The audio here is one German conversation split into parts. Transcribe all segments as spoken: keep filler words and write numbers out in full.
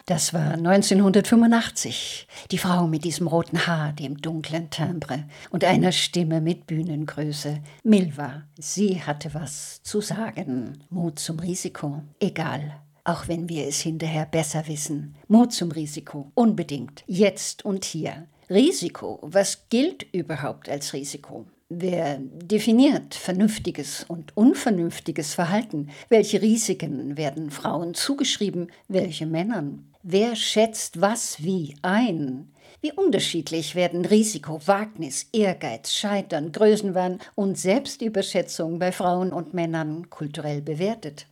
Das war neunzehnhundertfünfundachtzig. Die Frau mit diesem roten Haar, dem dunklen Timbre und einer Stimme mit Bühnengröße. Milva, sie hatte was zu sagen. Mut zum Risiko. Egal. Auch wenn wir es hinterher besser wissen. Mut zum Risiko. Unbedingt. Jetzt und hier. Risiko. Was gilt überhaupt als Risiko? Wer definiert vernünftiges und unvernünftiges Verhalten? Welche Risiken werden Frauen zugeschrieben, welche Männern? Wer schätzt was wie ein? Wie unterschiedlich werden Risiko, Wagnis, Ehrgeiz, Scheitern, Größenwahn und Selbstüberschätzung bei Frauen und Männern kulturell bewertet?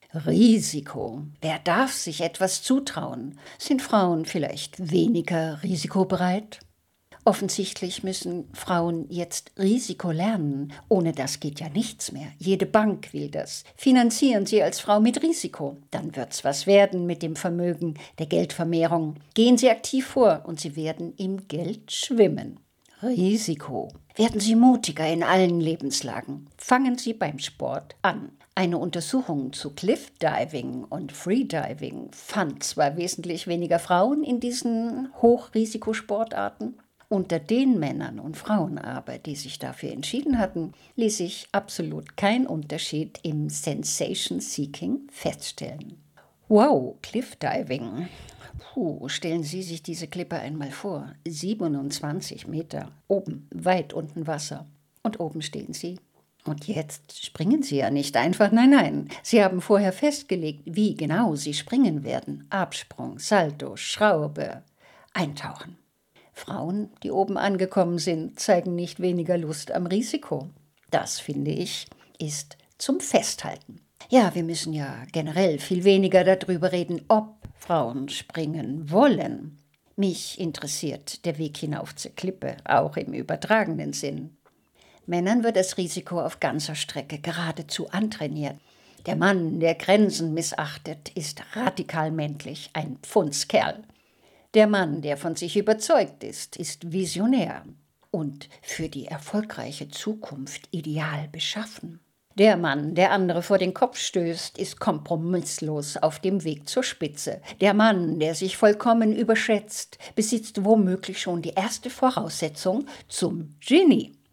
Risiko. Wer darf sich etwas zutrauen? Sind Frauen vielleicht weniger risikobereit? Offensichtlich müssen Frauen jetzt Risiko lernen. Ohne das geht ja nichts mehr. Jede Bank will das. Finanzieren Sie als Frau mit Risiko. Dann wird's was werden mit dem Vermögen, der Geldvermehrung. Gehen Sie aktiv vor und Sie werden im Geld schwimmen. Risiko. Werden Sie mutiger in allen Lebenslagen. Fangen Sie beim Sport an. Eine Untersuchung zu Cliffdiving und Freediving fand zwar wesentlich weniger Frauen in diesen Hochrisikosportarten. Unter den Männern und Frauen aber, die sich dafür entschieden hatten, ließ sich absolut kein Unterschied im Sensation Seeking feststellen. Wow, Cliffdiving. Puh, stellen Sie sich diese Klippe einmal vor. siebenundzwanzig Meter, oben, weit unten Wasser. Und oben stehen Sie. Und jetzt springen Sie ja nicht einfach, nein, nein. Sie haben vorher festgelegt, wie genau Sie springen werden. Absprung, Salto, Schraube, Eintauchen. Frauen, die oben angekommen sind, zeigen nicht weniger Lust am Risiko. Das, finde ich, ist zum Festhalten. Ja, wir müssen ja generell viel weniger darüber reden, ob Frauen springen wollen. Mich interessiert der Weg hinauf zur Klippe, auch im übertragenen Sinn. Männern wird das Risiko auf ganzer Strecke geradezu antrainiert. Der Mann, der Grenzen missachtet, ist radikal männlich, ein Pfundskerl. Der Mann, der von sich überzeugt ist, ist visionär und für die erfolgreiche Zukunft ideal beschaffen. Der Mann, der andere vor den Kopf stößt, ist kompromisslos auf dem Weg zur Spitze. Der Mann, der sich vollkommen überschätzt, besitzt womöglich schon die erste Voraussetzung zum Genie.